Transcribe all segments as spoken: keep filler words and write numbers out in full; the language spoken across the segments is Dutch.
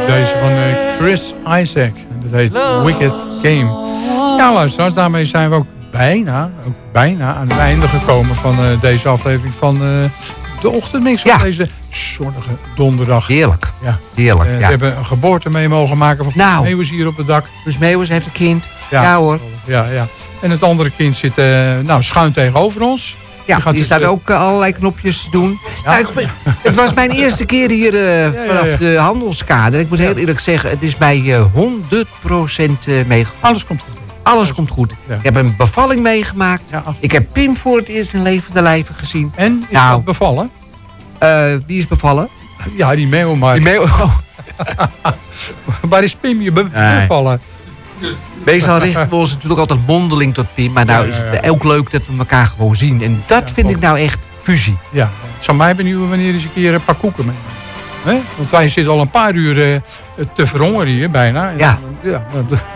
Deze van uh, Chris Isaac. Dat heet Wicked Game. Ja, luisteraars, daarmee zijn we ook bijna, ook bijna aan het einde gekomen van uh, deze aflevering van uh, de Ochtendmix. Van ja. deze zonnige donderdag. Heerlijk. Ja. Heerlijk, uh, ja. We hebben een geboorte mee mogen maken van nou. Meeuwis hier op het dak. Dus Meeuwis heeft een kind. Ja, ja hoor. Ja, ja. En het andere kind zit uh, nou, schuin tegenover ons. Ja, die, die dus staat de... ook uh, allerlei knopjes te doen. Ja. Nou, ik, het was mijn eerste keer hier uh, ja, vanaf ja, ja. de handelskade. En ik moet heel eerlijk zeggen, het is mij uh, honderd procent uh, meegevallen. Alles komt goed. Alles, Alles komt goed. Ja. Ik heb een bevalling meegemaakt. Ja, ik heb Pim voor het eerst in levende lijven gezien. En is nou, dat bevallen? Uh, wie is bevallen? Ja, die Meeuw maar. Die Meeuw. Oh. Waar is Pim je be- nee. bevallen? Meestal richten we ons natuurlijk altijd mondeling tot Pim. Maar nou ja, ja, ja. is het ook leuk dat we elkaar gewoon zien. En dat ja, vind ik nou echt fusie. Ja, het zou mij benieuwen wanneer eens een keer een paar koeken mee. He? Want wij zitten al een paar uur uh, te verhongeren hier bijna. Ja. ja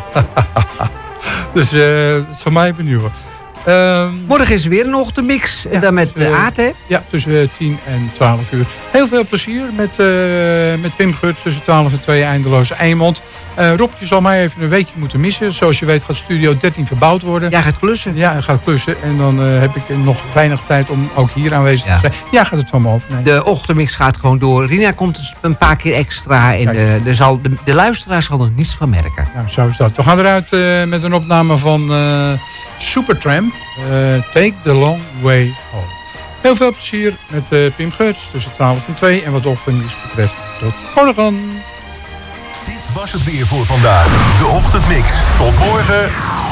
dus uh, het zou mij benieuwen. Uh, Morgen is er weer nog de mix. En ja, dan met uh, Aad, hè? Ja, tussen tien en twaalf uur. Heel veel plezier met, uh, met Pim Guts tussen twaalf en twee Eindeloze Eimond. Uh, Rob, je zal mij even een weekje moeten missen. Zoals je weet gaat Studio dertien verbouwd worden. Jij gaat klussen. Ja, hij gaat klussen. En dan uh, heb ik nog weinig tijd om ook hier aanwezig ja. te zijn. Ja, gaat het van me overnemen. De ochtendmix gaat gewoon door. Rina komt een paar keer extra. En uh, er zal, de, de luisteraar zal er niets van merken. Nou, zo is dat. We gaan eruit uh, met een opname van uh, Supertramp. Uh, Take the Long Way Home. Heel veel plezier met uh, Pim Guts tussen twaalf en twee. En wat de ochtendmix betreft, tot morgen. Dit was het weer voor vandaag. De Ochtendmix. Tot morgen.